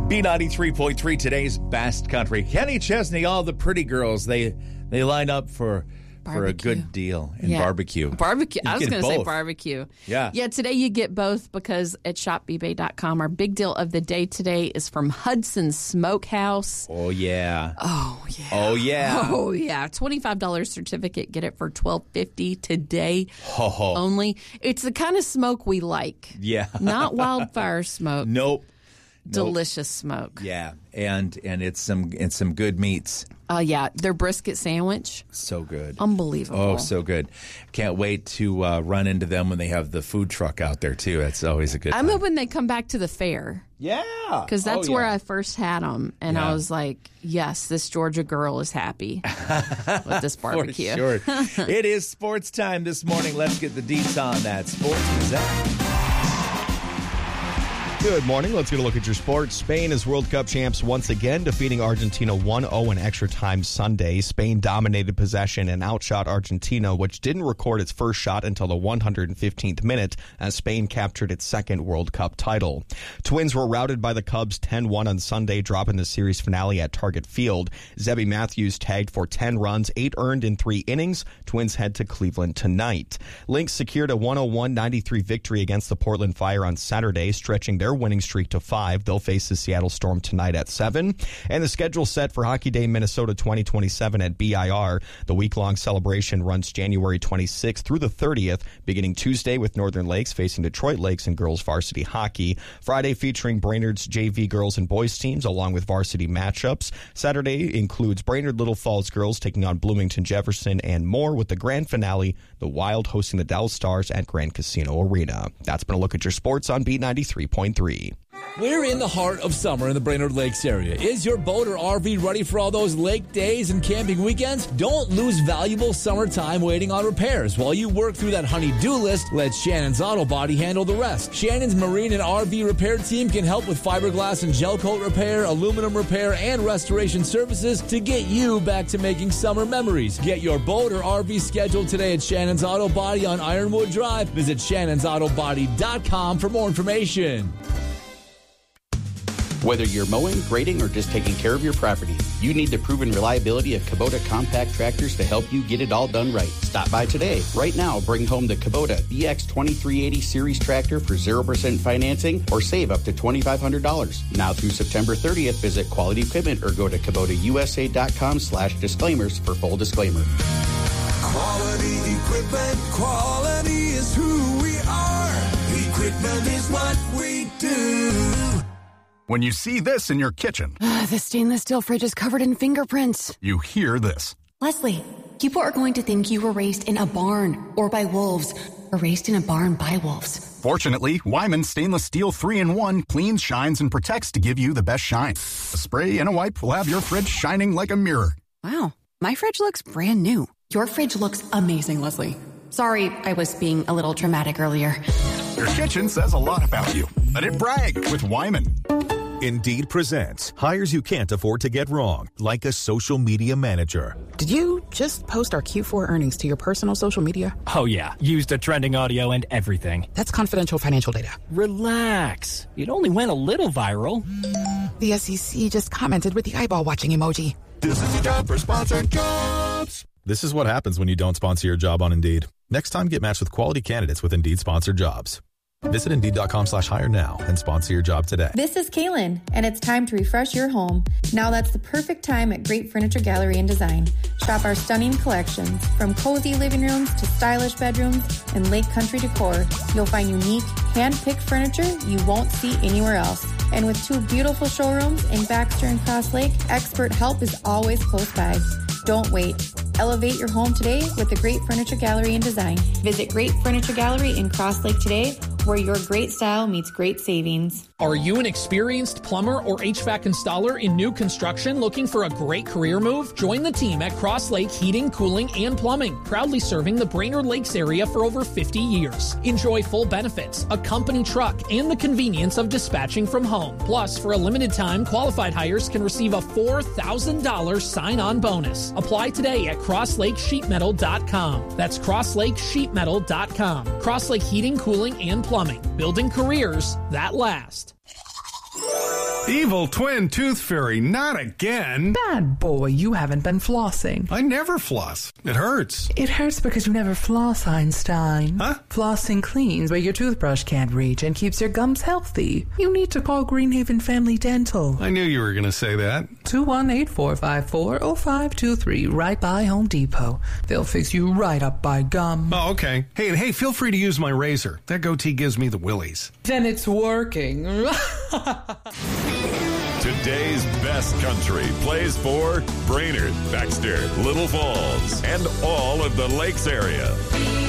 B93.3, today's best country. Kenny Chesney, all the pretty girls, they line up for a good deal in barbecue. Barbecue. I was going to say barbecue. Yeah. Yeah, today you get both because at shopbbay.com, our big deal of the day today is from Hudson Smokehouse. Oh, yeah. Oh, yeah. Oh, yeah. Oh, yeah. $25 certificate. Get it for $12.50 today only. It's the kind of smoke we like. Yeah. Not wildfire smoke. Nope. Delicious smoke. Yeah, and it's some good meats. Yeah, their brisket sandwich. So good. Unbelievable. Oh, so good. Can't wait to run into them when they have the food truck out there, too. That's always a good time. I'm hoping they come back to the fair. Yeah. Because that's where I first had them. And I was like, yes, this Georgia girl is happy with this barbecue. For sure. It is sports time this morning. Let's get the deets on that. Sports Gazette. Good morning. Let's get a look at your sports. Spain is World Cup champs once again, defeating Argentina 1-0 in extra time Sunday. Spain dominated possession and outshot Argentina, which didn't record its first shot until the 115th minute as Spain captured its second World Cup title. Twins were routed by the Cubs 10-1 on Sunday, dropping the series finale at Target Field. Zebby Matthews tagged for 10 runs, 8 earned in 3 innings. Twins head to Cleveland tonight. Lynx secured a 101-93 victory against the Portland Fire on Saturday, stretching their winning streak to 5. They'll face the Seattle Storm tonight at 7. And the schedule set for Hockey Day Minnesota 2027 at BIR. The week-long celebration runs January 26th through the 30th, beginning Tuesday with Northern Lakes facing Detroit Lakes in girls varsity hockey. Friday featuring Brainerd's JV girls and boys teams along with varsity matchups. Saturday includes Brainerd Little Falls girls taking on Bloomington Jefferson and more, with the grand finale, the Wild hosting the Dallas Stars at Grand Casino Arena. That's been a look at your sports on B93.3. We're in the heart of summer in the Brainerd Lakes area. Is your boat or RV ready for all those lake days and camping weekends? Don't lose valuable summertime waiting on repairs. While you work through that honey-do list, let Shannon's Auto Body handle the rest. Shannon's Marine and RV repair team can help with fiberglass and gel coat repair, aluminum repair, and restoration services to get you back to making summer memories. Get your boat or RV scheduled today at Shannon's Auto Body on Ironwood Drive. Visit shannonsautobody.com for more information. Whether you're mowing, grading, or just taking care of your property, you need the proven reliability of Kubota compact tractors to help you get it all done right. Stop by today. Right now, bring home the Kubota BX2380 Series tractor for 0% financing or save up to $2,500. Now through September 30th, visit Quality Equipment or go to KubotaUSA.com/disclaimers for full disclaimer. Quality equipment, quality is who we are. Equipment is what we do. When you see this in your kitchen, the stainless steel fridge is covered in fingerprints. You hear this. Leslie, people are going to think you were raised in a barn or by wolves, or raised in a barn by wolves. Fortunately, Wyman Stainless Steel 3-in-1 cleans, shines, and protects to give you the best shine. A spray and a wipe will have your fridge shining like a mirror. Wow, my fridge looks brand new. Your fridge looks amazing, Leslie. Sorry, I was being a little dramatic earlier. Your kitchen says a lot about you. Let it brag with Wyman. Indeed presents hires you can't afford to get wrong, like a social media manager. Did you just post our Q4 earnings to your personal social media? Oh, yeah. Used the trending audio and everything. That's confidential financial data. Relax. It only went a little viral. The SEC just commented with the eyeball watching emoji. This is a job for sponsored jobs. This is what happens when you don't sponsor your job on Indeed. Next time, get matched with quality candidates with Indeed sponsored jobs. Visit Indeed.com/hire now and sponsor your job today. This is Kaylin, and it's time to refresh your home. Now that's the perfect time at Great Furniture Gallery and Design. Shop our stunning collections. From cozy living rooms to stylish bedrooms and lake country decor, you'll find unique, hand-picked furniture you won't see anywhere else. And with 2 beautiful showrooms in Baxter and Cross Lake, expert help is always close by. Don't wait. Elevate your home today with the Great Furniture Gallery and Design. Visit Great Furniture Gallery in Cross Lake today, where your great style meets great savings. Are you an experienced plumber or HVAC installer in new construction looking for a great career move? Join the team at Cross Lake Heating, Cooling, and Plumbing, proudly serving the Brainerd Lakes area for over 50 years. Enjoy full benefits, a company truck, and the convenience of dispatching from home. Plus, for a limited time, qualified hires can receive a $4,000 sign-on bonus. Apply today at crosslakesheetmetal.com. That's crosslakesheetmetal.com. Cross Lake Heating, Cooling, and Plumbing. Building careers that last. Evil twin tooth fairy, not again. Bad boy, you haven't been flossing. I never floss. It hurts. It hurts because you never floss, Einstein. Huh? Flossing cleans where your toothbrush can't reach and keeps your gums healthy. You need to call Greenhaven Family Dental. I knew you were going to say that. 218-454-0523, right by Home Depot. They'll fix you right up by gum. Oh, okay. Hey, feel free to use my razor. That goatee gives me the willies. Then it's working. Today's best country plays for Brainerd, Baxter, Little Falls, and all of the Lakes area.